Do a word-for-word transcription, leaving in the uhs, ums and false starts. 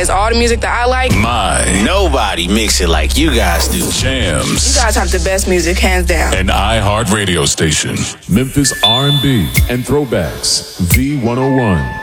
mix all the music that I like. My. Nobody mix it like you guys do. Jams. You guys have the best music, hands down. An iHeart radio station. Memphis R and B and throwbacks. V one oh one.